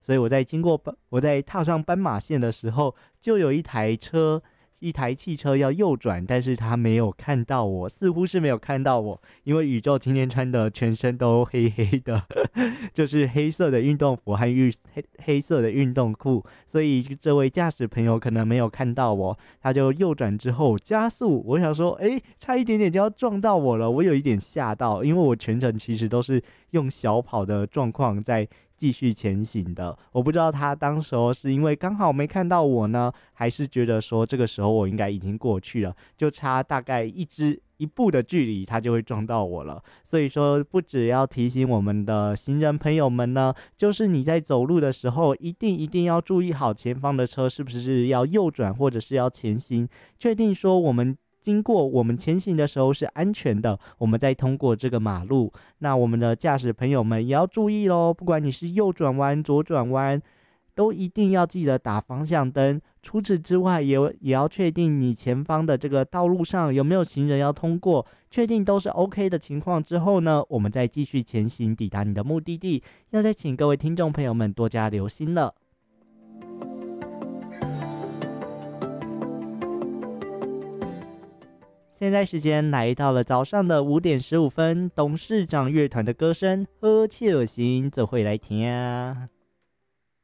所以我在踏上斑马线的时候，就有一台汽车要右转，但是他没有看到我，似乎是没有看到我，因为宇宙今天穿的全身都黑黑的，就是黑色的运动服和黑色的运动裤，所以这位驾驶朋友可能没有看到我，他就右转之后加速，我想说，差一点点就要撞到我了，我有一点吓到，因为我全程其实都是用小跑的状况在继续前行的，我不知道他当时候是因为刚好没看到我呢，还是觉得说这个时候我应该已经过去了，就差大概一步的距离，他就会撞到我了。所以说，不只要提醒我们的行人朋友们呢，就是你在走路的时候，一定要注意好前方的车是不是要右转或者是要前行，确定说我们前行的时候是安全的，我们再通过这个马路。那我们的驾驶朋友们也要注意咯，不管你是右转弯、左转弯，都一定要记得打方向灯。除此之外，也要确定你前方的这个道路上有没有行人要通过，确定都是 OK 的情况之后呢，我们再继续前行抵达你的目的地。要再请各位听众朋友们多加留心了。现在时间来到了早上的5点15分，董事长乐团的歌声《喝气而行》，这会来听啊。